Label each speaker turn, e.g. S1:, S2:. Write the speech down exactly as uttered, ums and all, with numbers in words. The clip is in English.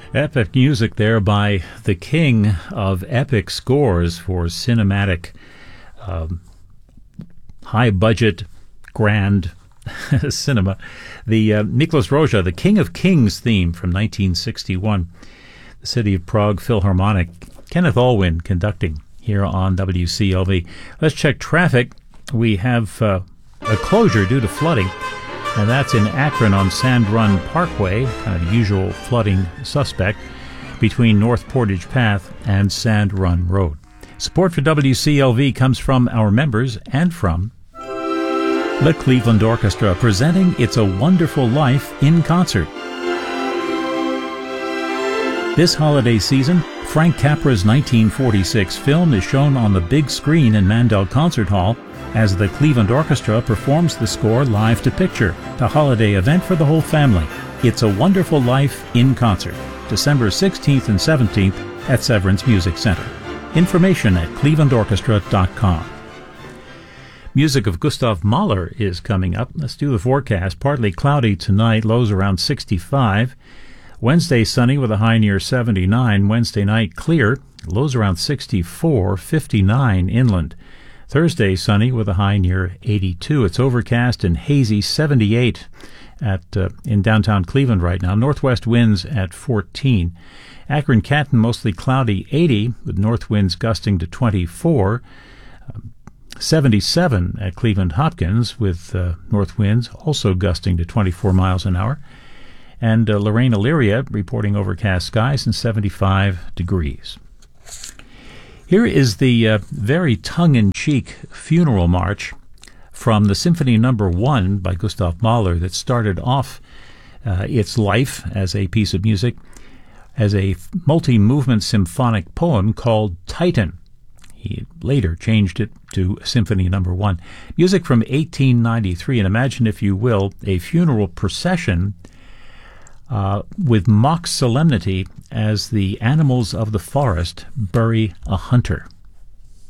S1: Epic music there by the king of epic scores for cinematic, um, high-budget, grand cinema. The uh, Miklos Rozsa, the King of Kings theme from nineteen sixty-one. The City of Prague Philharmonic. Kenneth Allwyn conducting here on W C L V. Let's check traffic. We have uh, a closure due to flooding, and that's in Akron on Sand Run Parkway, kind of usual flooding suspect, between North Portage Path and Sand Run Road. Support for W C L V comes from our members and from the Cleveland Orchestra, presenting It's a Wonderful Life in concert. This holiday season, Frank Capra's nineteen forty-six film is shown on the big screen in Mandel Concert Hall as the Cleveland Orchestra performs the score live to picture, a holiday event for the whole family. It's a Wonderful Life in concert, December sixteenth and seventeenth at Severance Music Center. Information at cleveland orchestra dot com. Music of Gustav Mahler is coming up. Let's do the forecast. Partly cloudy tonight, lows around sixty-five. Wednesday sunny with a high near seventy-nine. Wednesday night clear, lows around sixty-four, fifty-nine inland. Thursday sunny with a high near eighty-two. It's overcast and hazy, seventy-eight at uh, in downtown Cleveland right now. Northwest winds at fourteen. Akron Canton mostly cloudy, eighty, with north winds gusting to twenty-four. Um, seventy-seven at Cleveland Hopkins with uh, north winds also gusting to twenty-four miles an hour. And uh, Lorraine Elyria reporting overcast skies and seventy-five degrees. Here is the uh, very tongue-in-cheek funeral march from the Symphony Number One by Gustav Mahler that started off uh, its life as a piece of music as a multi-movement symphonic poem called Titan. He later changed it to Symphony Number One. Music from eighteen ninety-three, and imagine, if you will, a funeral procession Uh, with mock solemnity as the animals of the forest bury a hunter.